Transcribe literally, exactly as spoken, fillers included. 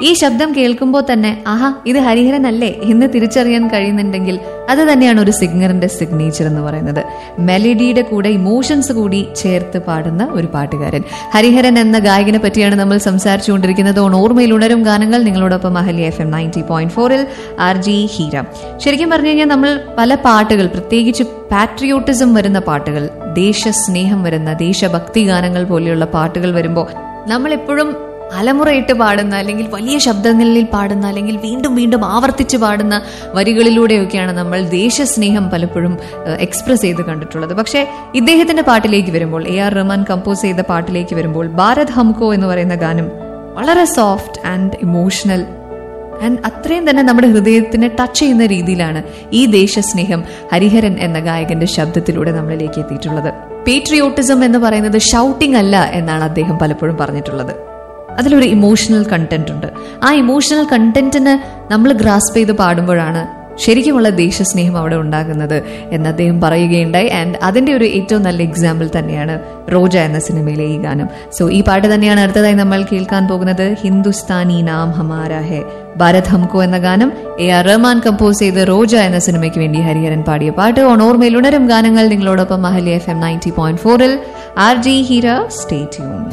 ഈ ശബ്ദം കേൾക്കുമ്പോൾ തന്നെ ആഹാ ഇത് ഹരിഹരൻ അല്ലേ എന്ന് തിരിച്ചറിയാൻ കഴിയുന്നുണ്ടെങ്കിൽ അത് തന്നെയാണ് ഒരു സിംഗറിന്റെ സിഗ്നേച്ചർ എന്ന് പറയുന്നത്. മെലഡിയുടെ കൂടെ ഇമോഷൻസ് കൂടി ചേർത്ത് പാടുന്ന ഒരു പാട്ടുകാരൻ. ഹരിഹരൻ എന്ന ഗായകനെ പറ്റിയാണ് നമ്മൾ സംസാരിച്ചുകൊണ്ടിരിക്കുന്നത്. ഓർമ്മയിൽ ഉണരും ഗാനങ്ങൾ നിങ്ങളോടൊപ്പം Ahalya F M ninety point ഫോറിൽ ആർ ജി ഹീര. ശരിക്കും പറഞ്ഞു കഴിഞ്ഞാൽ നമ്മൾ പല പാട്ടുകൾ, പ്രത്യേകിച്ച് പാട്രിയോട്ടിസം വരുന്ന പാട്ടുകൾ, ദേശസ്നേഹം വരുന്ന ദേശഭക്തി ഗാനങ്ങൾ പോലെയുള്ള പാട്ടുകൾ വരുമ്പോൾ നമ്മൾ എപ്പോഴും അലമുറയിട്ട് പാടുന്ന, അല്ലെങ്കിൽ വലിയ ശബ്ദങ്ങളിൽ പാടുന്ന, അല്ലെങ്കിൽ വീണ്ടും വീണ്ടും ആവർത്തിച്ച് പാടുന്ന വരികളിലൂടെയൊക്കെയാണ് നമ്മൾ ദേശസ്നേഹം പലപ്പോഴും എക്സ്പ്രസ് ചെയ്ത് കണ്ടിട്ടുള്ളത്. പക്ഷേ ഇദ്ദേഹത്തിന്റെ പാട്ടിലേക്ക് വരുമ്പോൾ, എ ആർ റഹ്മാൻ കമ്പോസ് ചെയ്ത പാട്ടിലേക്ക് വരുമ്പോൾ, ഭാരത് ഹംകോ എന്ന് പറയുന്ന ഗാനം വളരെ സോഫ്റ്റ് ആൻഡ് ഇമോഷണൽ ആൻഡ് അത്രയും തന്നെ നമ്മുടെ ഹൃദയത്തിനെ ടച്ച് ചെയ്യുന്ന രീതിയിലാണ് ഈ ദേശസ്നേഹം ഹരിഹരൻ എന്ന ഗായകന്റെ ശബ്ദത്തിലൂടെ നമ്മളിലേക്ക് എത്തിയിട്ടുള്ളത്. പേട്രിയോട്ടിസം എന്ന് പറയുന്നത് ഷൗട്ടിംഗ് അല്ല എന്നാണ് അദ്ദേഹം പലപ്പോഴും പറഞ്ഞിട്ടുള്ളത്. അതിലൊരു ഇമോഷണൽ കണ്ടന്റ് ഉണ്ട്. ആ ഇമോഷണൽ കണ്ടന്റിന് നമ്മൾ ഗ്രാസ്പ് ചെയ്ത് പാടുമ്പോഴാണ് ശരിക്കുമുള്ള ദേശസ്നേഹം അവിടെ ഉണ്ടാകുന്നത് എന്ന് അദ്ദേഹം പറയുകയുണ്ടായി. ആൻഡ് അതിന്റെ ഒരു ഏറ്റവും നല്ല എക്സാമ്പിൾ തന്നെയാണ് റോജ എന്ന സിനിമയിലെ ഈ ഗാനം. സോ ഈ പാട്ട് തന്നെയാണ് അടുത്തതായി നമ്മൾ കേൾക്കാൻ പോകുന്നത്. ഹിന്ദുസ്ഥാനി നാം ഹമാരാ ഹെ, ഭാരത് ഹംകോ എന്ന ഗാനം എ ആർ റഹ്മാൻ കമ്പോസ് ചെയ്ത് റോജ എന്ന സിനിമയ്ക്ക് വേണ്ടി ഹരിഹരൻ പാടിയ പാട്ട്. ഓർമ്മയിൽ ഉണരും ഗാനങ്ങൾ നിങ്ങളോടൊപ്പം Ahalya F M ninety point ഫോറിൽ R G Heera. Stay tuned.